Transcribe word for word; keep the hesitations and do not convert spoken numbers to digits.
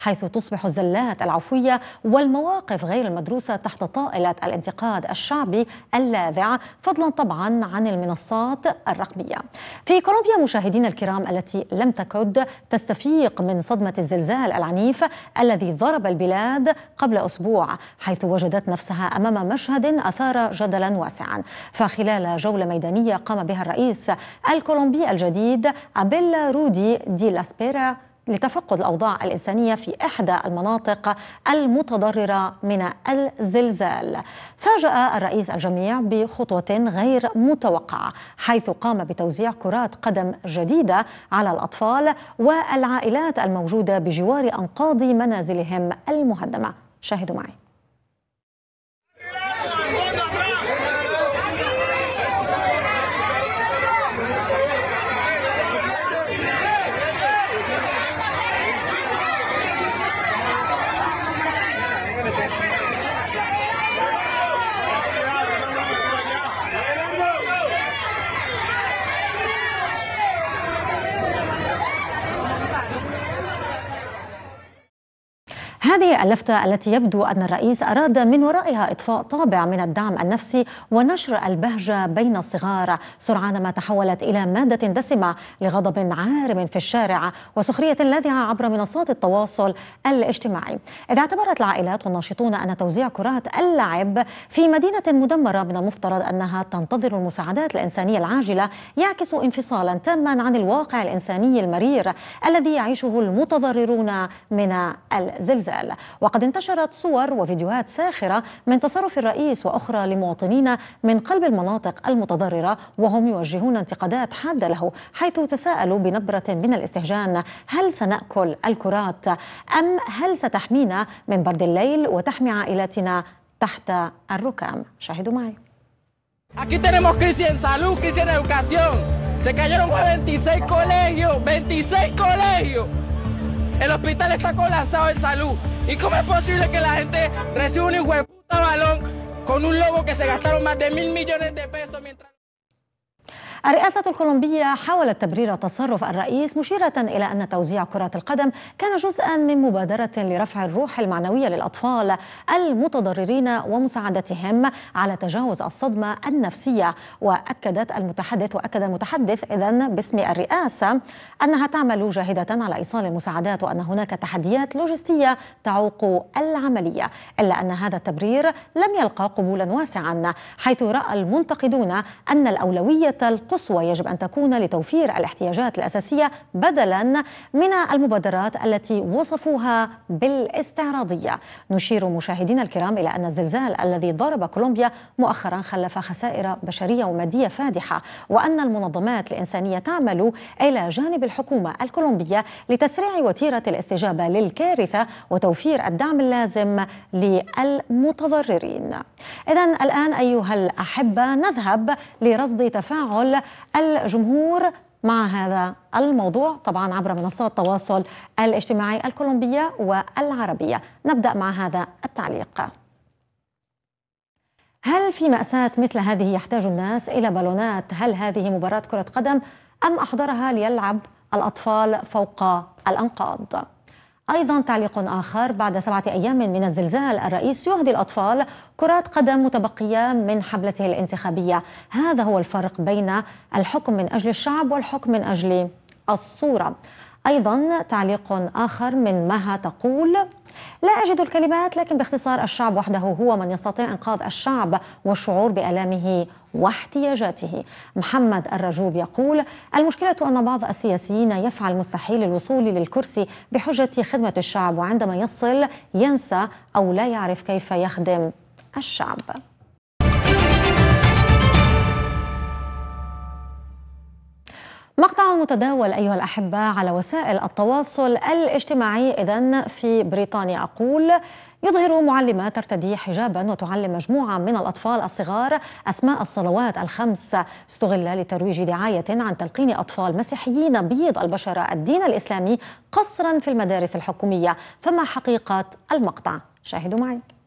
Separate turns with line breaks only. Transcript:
حيث تصبح الزلات العفوية والمواقف غير المدروسة تحت طائلة الانتقاد الشعبي اللاذع، فضلا طبعا عن المنصات الرقمية. في كولومبيا مشاهدينا الكرام، التي لم تكد تستفيق من صدمة الزلزال العنيف الذي ضرب البلاد قبل أسبوع، حيث وجدت نفسها أمام مشهد أثار جدلا واسعا. فخلال جولة ميدانية قام بها الرئيس الكولومبي الجديد أبيل رودي دي لاسبيرا لتفقد الأوضاع الإنسانية في إحدى المناطق المتضررة من الزلزال، فاجأ الرئيس الجميع بخطوة غير متوقعة، حيث قام بتوزيع كرات قدم جديدة على الأطفال والعائلات الموجودة بجوار أنقاض منازلهم المهدمة. شاهدوا معي. هذه اللفتة التي يبدو أن الرئيس أراد من ورائها إضفاء طابع من الدعم النفسي ونشر البهجة بين الصغار، سرعان ما تحولت إلى مادة دسمة لغضب عارم في الشارع وسخرية لاذعة عبر منصات التواصل الاجتماعي، إذ اعتبرت العائلات والناشطون أن توزيع كرات اللعب في مدينة مدمرة من المفترض أنها تنتظر المساعدات الإنسانية العاجلة يعكس انفصالا تاما عن الواقع الإنساني المرير الذي يعيشه المتضررون من الزلزال. وقد انتشرت صور وفيديوهات ساخرة من تصرف الرئيس وأخرى لمواطنين من قلب المناطق المتضررة وهم يوجهون انتقادات حادة له، حيث تساءلوا بنبرة من الاستهجان: هل سنأكل الكرات أم هل ستحمينا من برد الليل وتحمي عائلاتنا تحت الركام؟ شاهدوا معي.
Aquí tenemos crisis en salud, crisis en educación. Se cayeron veintiséis colegios, veintiséis colegios. El hospital está colapsado en salud. ¿Y cómo es posible que la gente reciba un hijo de puta balón con un logo que se gastaron más de mil millones de pesos mientras...
الرئاسة الكولومبية حاولت تبرير تصرف الرئيس، مشيرة إلى أن توزيع كرات القدم كان جزءا من مبادرة لرفع الروح المعنوية للأطفال المتضررين ومساعدتهم على تجاوز الصدمة النفسية. وأكدت المتحدث وأكد المتحدث إذن باسم الرئاسة أنها تعمل جاهدة على إيصال المساعدات وأن هناك تحديات لوجستية تعوق العملية، إلا أن هذا التبرير لم يلقى قبولا واسعا، حيث رأى المنتقدون أن الأولوية القصوى يجب أن تكون لتوفير الاحتياجات الأساسية بدلا من المبادرات التي وصفوها بالاستعراضية. نشير مشاهدينا الكرام إلى أن الزلزال الذي ضرب كولومبيا مؤخرا خلف خسائر بشرية ومادية فادحة، وأن المنظمات الإنسانية تعمل إلى جانب الحكومة الكولومبية لتسريع وتيرة الاستجابة للكارثة وتوفير الدعم اللازم للمتضررين. إذن الآن أيها الأحبة نذهب لرصد تفاعل الجمهور مع هذا الموضوع، طبعا عبر منصات التواصل الاجتماعي الكولومبية والعربية. نبدأ مع هذا التعليق: هل في مأساة مثل هذه يحتاج الناس إلى بالونات؟ هل هذه مباراة كرة قدم أم أحضرها ليلعب الأطفال فوق الأنقاض؟ أيضا تعليق آخر: بعد سبعة أيام من الزلزال الرئيس يهدي الأطفال كرات قدم متبقية من حملته الانتخابية. هذا هو الفرق بين الحكم من أجل الشعب والحكم من أجل الصورة. أيضا تعليق آخر من مها تقول: لا أجد الكلمات، لكن باختصار الشعب وحده هو من يستطيع إنقاذ الشعب والشعور بآلامه واحتياجاته. محمد الرجوب يقول: المشكلة أن بعض السياسيين يفعل مستحيل الوصول للكرسي بحجة خدمة الشعب، وعندما يصل ينسى أو لا يعرف كيف يخدم الشعب. مقطع متداول أيها الأحبة على وسائل التواصل الاجتماعي إذن في بريطانيا، أقول: يظهر معلمة ترتدي حجابا وتعلم مجموعة من الأطفال الصغار أسماء الصلوات الخمس، استغل لترويج دعاية عن تلقين أطفال مسيحيين بيض البشرة الدين الإسلامي قصرا في المدارس الحكومية. فما حقيقة المقطع؟ شاهدوا معي.